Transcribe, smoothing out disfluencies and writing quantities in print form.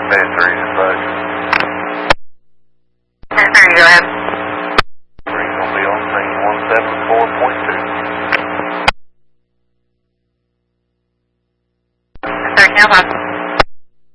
Bed 3's advised. Bed 3, go ahead. 3's going to be on scene 174.2. Bed 3, stand by.